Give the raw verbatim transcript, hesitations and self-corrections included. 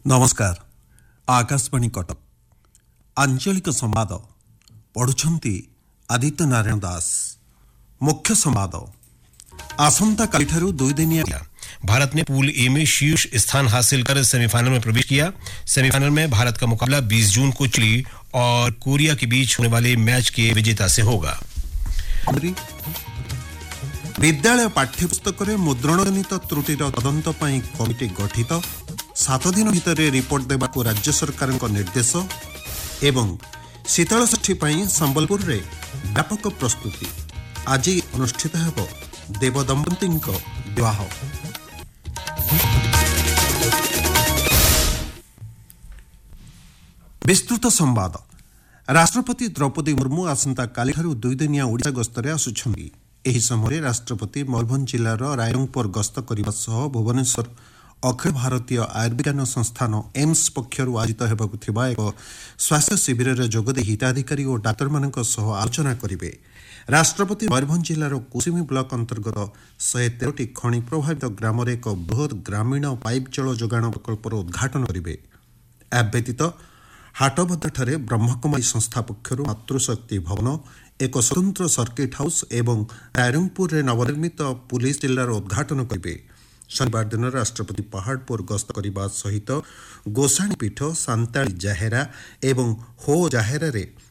नमस्कार आकाशवाणी कटक आंचलिक संवाद पढ़ुछंती आदित्य नारायण दास। मुख्य संवाद आसंता कालिठारु दुई दिनिया भारत ने पूल ए में शीर्ष स्थान हासिल कर सेमीफाइनल में प्रवेश किया। सेमीफाइनल में भारत का मुकाबला बीस जून को चिली और कोरिया के बीच होने वाले मैच के विजेता से होगा। विद्यालय पाठ्यपुस्तक मुद्रण जनित त्रुटिर तदंत पई कमिटी गठित। सात दिन भितर रिपोर्ट देबाकू राज्य सरकार निर्देश एवं शीतल षष्ठी पई संबलपुर रे व्यापक प्रस्तुति। आज अनुष्ठित हेब देवदंपति विवाह। विस्तृत संवाद। राष्ट्रपति द्रौपदी मुर्मू आसंता कालिठारु दुई दिनिया ओडिशा गस्तरे आसुछन्ति। एही समय राष्ट्रपति मयूरभंज जिलार रायरंगपुर गस्त करने सह भुवनेश्वर अखिल भारतीय आयुर्विज्ञान संस्थान एम्स पक्षर आयोजित हेबाकु थिबा एक स्वास्थ्य शिविर में जोगदे हिताधिकारी और डाक्तर मानक सह आलोचना करिवे। राष्ट्रपति मयूरभंज जिलार कुसुमी ब्लॉक अंतर्गत शहे तेरह खनि प्रभावित ग्राम एक बृहत ग्रामीण पाइप जल जोगाण प्रकल्पर उद्घाटन करिवे। या व्यतीत हाटबद्धाଠାରେ ब्रह्मकुमारी संस्था पक्षर मातृशक्ति भवन, एक स्वतंत्र सर्किट हाउस एवं रायरंगपुर में नवनिर्मित पुलिस जिलार उद्घाटन करेंगे। शनिवार दिन राष्ट्रपति पहाड़पुर गस्त करने सहित गोसाणी पीठ, सांताली जाहेरा एवं हो जाहेरा रे